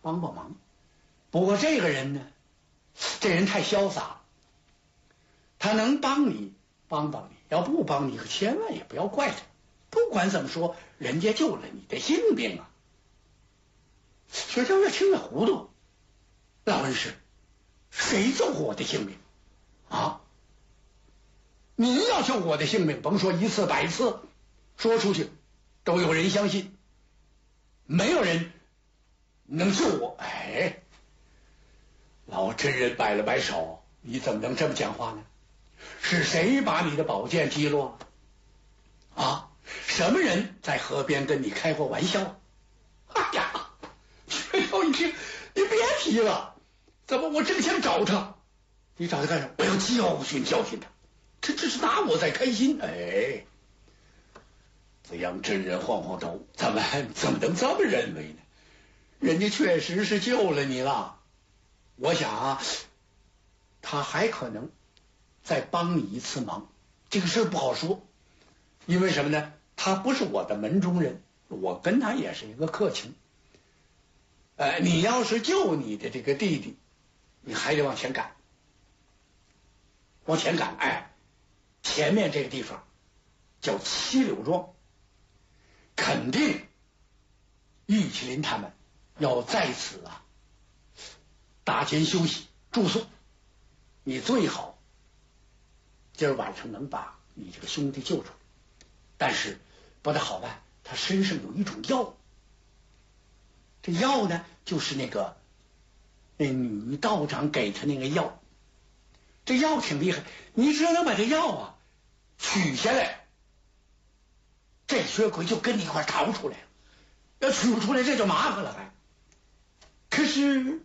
帮帮忙。不过这个人呢，这人太潇洒，他能帮你帮帮你，要不帮你可千万也不要怪他。不管怎么说，人家救了你的性命啊！薛娇越听越糊涂，老恩师，谁救过我的性命啊？您要救我的性命，甭说1次100次，说出去都有人相信，没有人能救我。哎，老真人摆了摆手，你怎么能这么讲话呢？是谁把你的宝剑击落了啊？什么人在河边跟你开过玩笑？哎呀，薛娇一听，你别提了，怎么我正想找他，你找他干什么？我要教训教训他，这是拿我在开心。哎，紫阳真人晃晃头，怎么能这么认为呢？人家确实是救了你了，我想啊，他还可能再帮你一次忙，这个事不好说，因为什么呢？他不是我的门中人，我跟他也是一个客情。你要是救你的这个弟弟，你还得往前赶，往前赶。哎，前面这个地方叫七柳庄，肯定玉麒麟他们要在此啊打前休息住宿。你最好今儿晚上能把你这个兄弟救出来，但是不太好办，他身上有一种药，这药呢就是那女道长给他那个药，这药挺厉害，你只要能把这药啊取下来，这薛奎就跟你一块逃出来了。要取不出来，这就麻烦了还。可是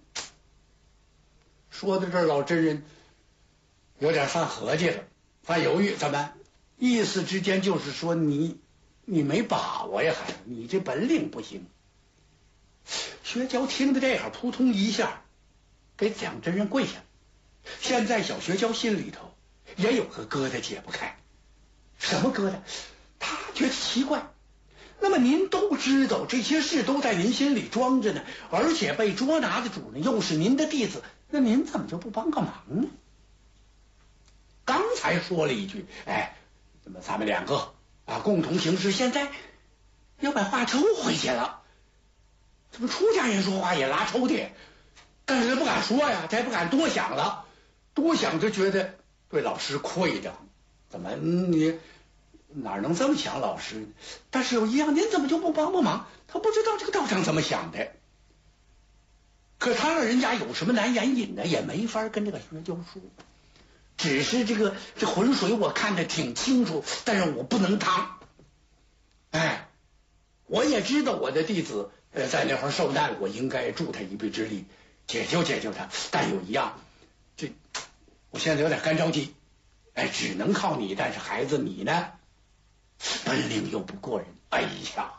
说到这儿，老真人有点犯合计了，犯犹豫。怎么意思之间就是说你没把握呀，孩子，你这本领不行。薛娇听到这会儿，扑通一下给蒋真人跪下。现在小薛娇心里头也有个疙瘩解不开。什么疙瘩？他觉得奇怪，那么您都知道这些事都在您心里装着呢，而且被捉拿的主呢又是您的弟子，那您怎么就不帮个忙呢？刚才说了一句，哎，怎么咱们两个啊共同行事，现在要把话抽回去了，怎么出家人说话也拉抽屉？但是他不敢说呀，他也不敢多想了，多想就觉得对老师愧的。怎么你哪能这么想老师呢？但是有一样，您怎么就不帮忙？他不知道这个道长怎么想的，可他让人家有什么难言隐的，也没法跟这个薛娇说。只是这浑水我看得挺清楚，但是我不能趟。哎，我也知道我的弟子在那块受难，我应该助他一臂之力，解救他。但有一样，我现在有点干着急，哎，只能靠你。但是孩子你呢，本领又不过人。哎呀，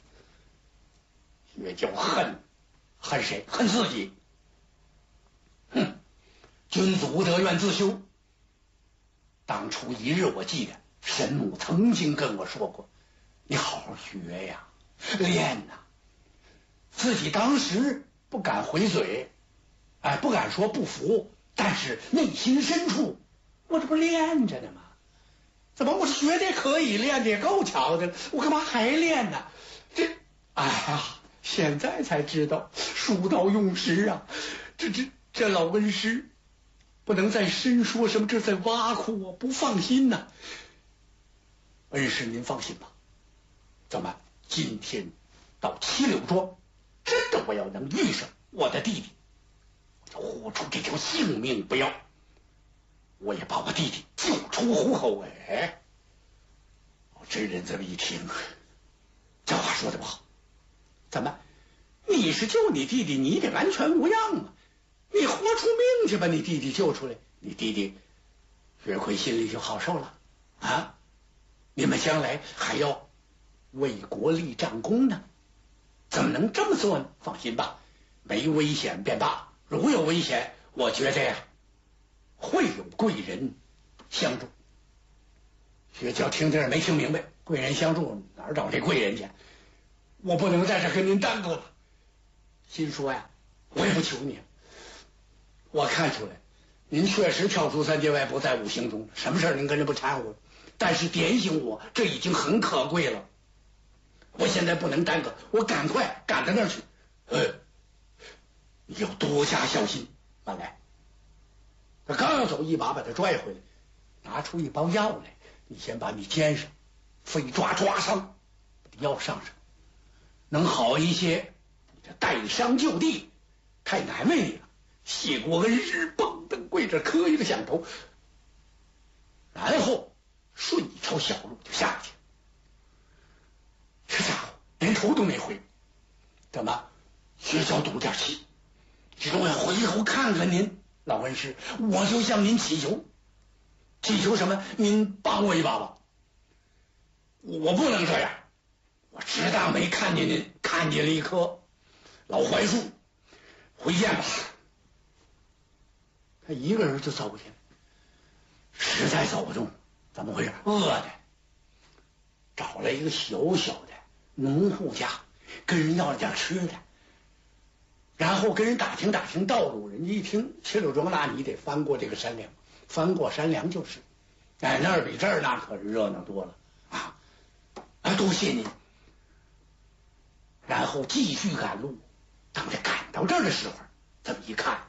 薛娇恨谁？恨自己。哼，君子无德愿自修。当初一日，我记得神母曾经跟我说过，你好好学呀，练呐。自己当时不敢回嘴，哎，不敢说不服，但是内心深处，我这不练着呢吗？怎么我学的也可以，练的也够巧的了，我干嘛还练呢？哎呀，现在才知道书到用时啊！这老恩师不能再深说什么，这在挖苦我，不放心呐。恩师您放心吧，怎么今天到七柳庄，真的我要能遇上我的弟弟，我就豁出这条性命不要，我也把我弟弟救出虎口。哎，真人这么一听，这话说的不好。怎么你是救你弟弟，你得完全无恙啊，你豁出命去把你弟弟救出来，你弟弟薛奎心里就好受了啊！你们将来还要为国立战功呢，怎么能这么做呢？放心吧，没危险便罢，如有危险，我觉得呀会有贵人相助。薛娇听这没听明白，贵人相助哪儿找这贵人去？我不能在这跟您耽搁了。心说呀， 我也不求你。我看出来，您确实跳出3界外，不在五行中，什么事您跟着不掺和。但是点醒我，这已经很可贵了。我现在不能耽搁，我赶快赶到那儿去。你要多加小心。慢来。他刚要走，一把把他拽回来，拿出一包药来。你先把你肩上飞抓伤，把药上上，能好一些。你这带伤就地，太难为你了。谢国恩日蹦蹬跪着磕一个响头，然后顺一条小路就下去。这家伙连头都没回，怎么？薛娇赌点气，只我要回头看看您，老恩师，我就向您祈求。祈求什么？您帮我一把吧。我不能这样，我只当没看见您，看见了一棵老槐树。回见吧。他一个人就走去了，实在走不动，怎么回事？饿的，找了一个小小的农户家，跟人要了点吃的，然后跟人打听道路。人家一听齐柳庄，那你得翻过这个山梁，翻过山梁就是。哎，那儿比这儿那可是热闹多了啊！多谢您。然后继续赶路，等着赶到这儿的时候，这么一看，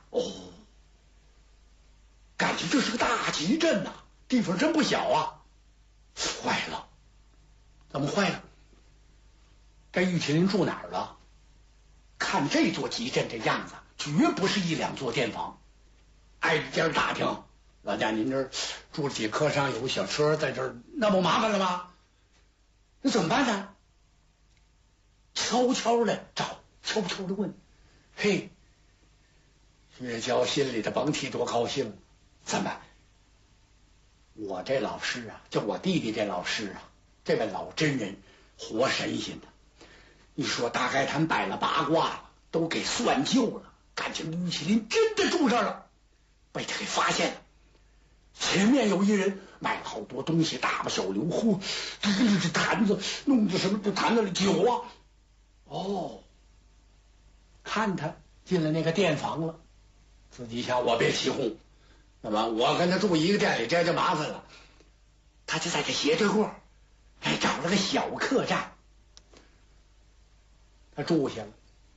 感觉这是个大集镇呐，地方真不小啊！坏了，怎么坏了？这玉麒麟住哪儿了？看这座集镇这样子，绝不是1-2座店房。挨着家打听，老家您这儿住了几客商，有个小车在这儿，那不麻烦了吗？那怎么办呢？悄悄的找，悄悄的问。嘿，薛娇心里的甭提多高兴。怎么？我这老师啊，就我弟弟这老师啊，这位老真人，活神仙的。你说大概他们摆了八卦了，都给算旧了，感情玉麒麟真的住这儿了，被他给发现了。前面有一人买了好多东西，大把小流货，这坛子弄的什么？这坛子里酒啊！看他进了那个店房了，自己想我别起哄，那么我跟他住一个店里，这就麻烦了。他就在这斜对过，找了个小客栈，他住下了，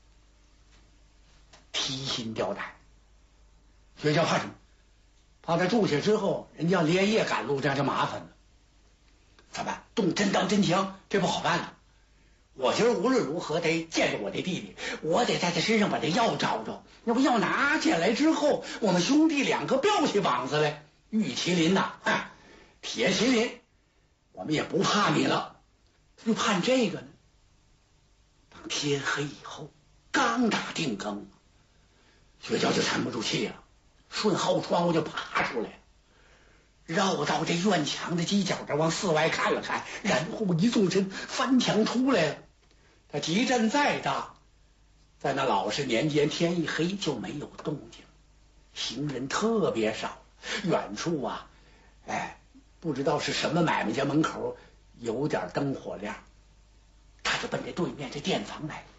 提心吊胆。薛娇怕什么？怕他住下之后，人家要连夜赶路，这样就麻烦了。怎么动真刀真枪？这不好办了。我今儿无论如何得见着我这弟弟，我得在他身上把这药找着。要不药拿下来之后，我们兄弟2个吊起膀子来。玉麒麟呐，铁麒麟，我们也不怕你了，就怕这个呢。当天黑以后，刚打定更，薛娇就沉不住气了，顺后窗户就爬出来了，绕到这院墙的犄角这往4外看了看，然后一纵身翻墙出来了。他集镇再大，在那老实年间，天一黑就没有动静，行人特别少。远处啊，不知道是什么买卖家门口有点灯火亮，他就奔着对面这店房来了。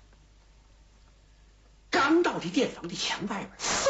刚到这店房的墙外边，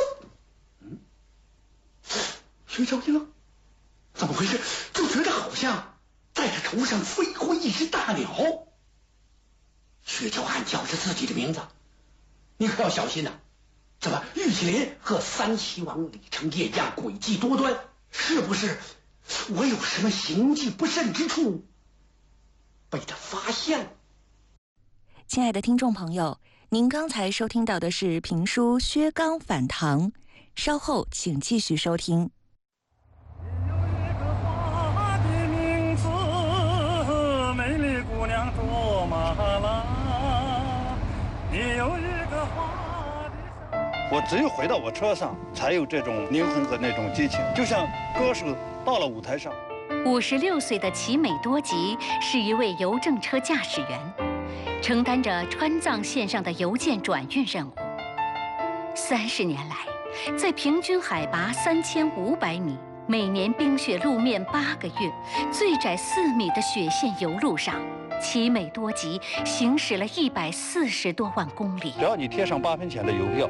薛娇一愣，怎么回事？就觉得好像在他头上飞过一只大鸟。薛娇暗叫着自己的名字：“你可要小心呐！怎么玉麒麟和3齐王李成业一样诡计多端？是不是我有什么行迹不慎之处被他发现了？” 亲爱的听众朋友，您刚才收听到的是评书《薛刚反唐》，稍后请继续收听。 有一个花的名字，美丽姑娘卓玛拉。你有一个花的。我只有回到我车上，才有这种灵魂和那种激情，就像歌手到了舞台上。 56岁的齐美多吉是一位邮政车驾驶员，承担着川藏线上的邮件转运任务。30年来，在平均海拔3500米、每年冰雪路面8个月、最窄4米的雪线油路上，齐美多吉行驶了140多万公里。 只要你贴上8分钱的邮票，